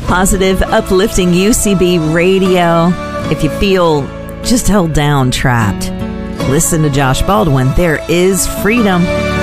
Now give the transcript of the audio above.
Positive, uplifting UCB radio. If you feel just held down, trapped, listen to Josh Baldwin. There is freedom.